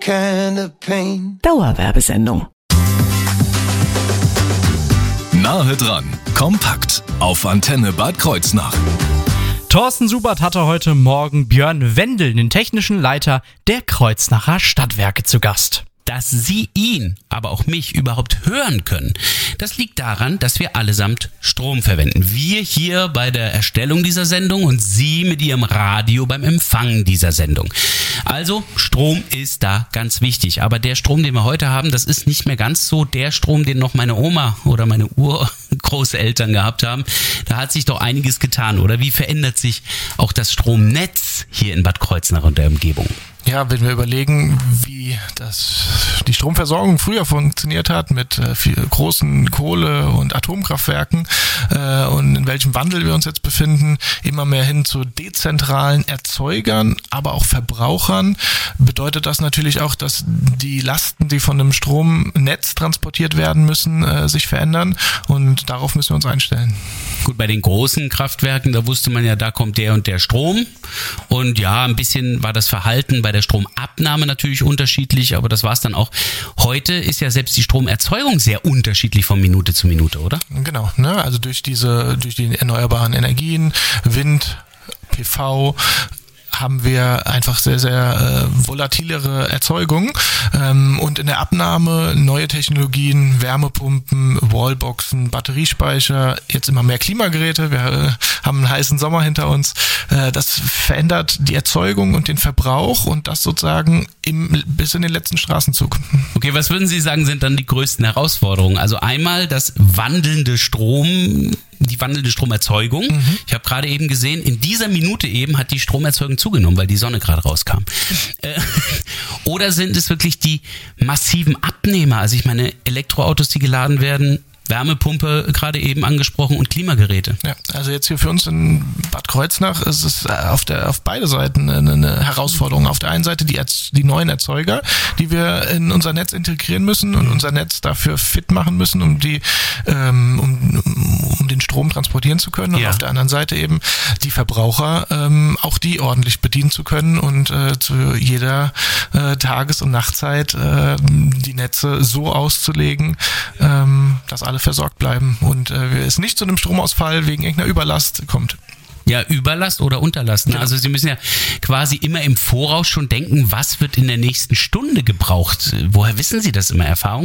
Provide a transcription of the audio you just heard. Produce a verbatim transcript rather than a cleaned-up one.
kind of pain. Dauerwerbesendung. Nahe dran, kompakt, auf Antenne Bad Kreuznach. Thorsten Subert hatte heute Morgen Björn Wendel, den technischen Leiter der Kreuznacher Stadtwerke, zu Gast. Dass Sie ihn, aber auch mich überhaupt hören können, das liegt daran, dass wir allesamt Strom verwenden. Wir hier bei der Erstellung dieser Sendung und Sie mit Ihrem Radio beim Empfangen dieser Sendung. Also Strom ist da ganz wichtig. Aber der Strom, den wir heute haben, das ist nicht mehr ganz so der Strom, den noch meine Oma oder meine Urgroßeltern gehabt haben. Da hat sich doch einiges getan, oder? Wie verändert sich auch das Stromnetz hier in Bad Kreuznach und der Umgebung? Ja, wenn wir überlegen, wie das, die Stromversorgung früher funktioniert hat mit äh, viel, großen Kohle- und Atomkraftwerken äh, und in welchem Wandel wir uns jetzt befinden, immer mehr hin zu dezentralen Erzeugern, aber auch Verbrauchern, bedeutet das natürlich auch, dass die Lasten, die von dem Stromnetz transportiert werden müssen, äh, sich verändern, und darauf müssen wir uns einstellen. Gut, bei den großen Kraftwerken, da wusste man ja, da kommt der und der Strom, und ja, ein bisschen war das Verhalten bei der Stromabnahme natürlich unterschiedlich, aber das war es dann auch. Heute ist ja selbst die Stromerzeugung sehr unterschiedlich von Minute zu Minute, oder? Genau, ne? Also durch diese, durch die erneuerbaren Energien, Wind, P V, haben wir einfach sehr, sehr äh, volatilere Erzeugung, ähm, und in der Abnahme neue Technologien, Wärmepumpen, Wallboxen, Batteriespeicher, jetzt immer mehr Klimageräte, wir äh, haben einen heißen Sommer hinter uns, äh, das verändert die Erzeugung und den Verbrauch, und das sozusagen im, bis in den letzten Straßenzug. Okay, was würden Sie sagen, sind dann die größten Herausforderungen? Also einmal das wandelnde Strom, die wandelnde Stromerzeugung. Mhm. Ich habe gerade eben gesehen, in dieser Minute eben hat die Stromerzeugung zugenommen, weil die Sonne gerade rauskam. Äh, oder sind es wirklich die massiven Abnehmer? Also ich meine, Elektroautos, die geladen werden, Wärmepumpe gerade eben angesprochen und Klimageräte. Ja, also jetzt hier für uns in Bad Kreuznach ist es auf der auf beide Seiten eine, eine Herausforderung. Auf der einen Seite die, die neuen Erzeuger, die wir in unser Netz integrieren müssen und unser Netz dafür fit machen müssen, um die ähm, um, um den Strom transportieren zu können. Und ja, auf der anderen Seite eben die Verbraucher, ähm, auch die ordentlich bedienen zu können und äh, zu jeder äh, Tages- und Nachtzeit äh, die Netze so auszulegen, ähm, dass alle versorgt bleiben und äh, es nicht zu einem Stromausfall wegen irgendeiner Überlast kommt. Ja, Überlast oder Unterlast. Ne? Also Sie müssen ja quasi immer im Voraus schon denken, was wird in der nächsten Stunde gebraucht. Woher wissen Sie das immer? Erfahrung?